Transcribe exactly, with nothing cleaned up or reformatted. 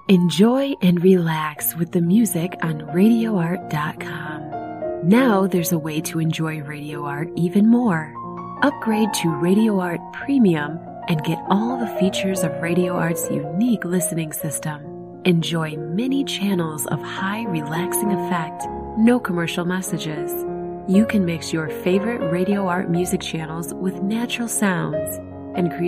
Enjoy and relax with the music on radio art dot com. Now there's a way to enjoy Radio Art even more. Upgrade to Radio Art Premium and get all the features of Radio Art's unique listening system. Enjoy many channels of high relaxing effect, no commercial messages. You can mix your favorite Radio Art music channels with natural sounds and create